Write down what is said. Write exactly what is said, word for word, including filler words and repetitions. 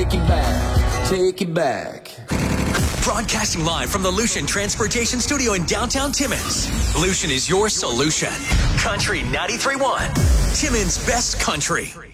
take it back, take it back. Broadcasting live from the Lucian Transportation Studio in downtown Timmins. Lucian is your solution. Country ninety-three point one. Timmins' best country.